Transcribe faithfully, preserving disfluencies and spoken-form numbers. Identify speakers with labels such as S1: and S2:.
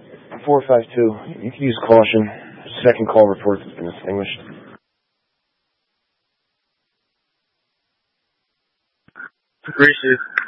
S1: four five two, you can use caution. Second call report has been extinguished.
S2: Appreciate it.